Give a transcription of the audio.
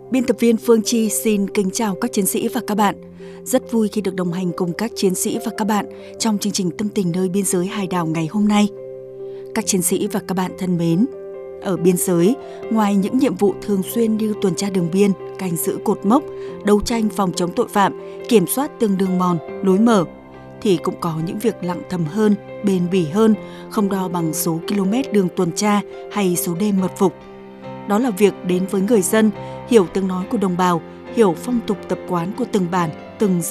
Biên tập viên Phương Chi xin kính chào các chiến sĩ và các bạn. Rất vui khi được đồng hành cùng các chiến sĩ và các bạn trong chương trình Tâm tình nơi biên giới hải đảo ngày hôm nay. Các chiến sĩ và các bạn thân mến, ở biên giới, ngoài những nhiệm vụ thường xuyên như tuần tra đường biên, canh giữ cột mốc, đấu tranh phòng chống tội phạm, kiểm soát từng đường mòn, lối mở, thì cũng có những việc lặng thầm hơn, bền bỉ hơn, không đo bằng số km đường tuần tra hay số đêm mật phục. Đó là việc đến với người dân, hiểu tiếng nói của đồng bào, hiểu phong tục tập quán của từng bản, từng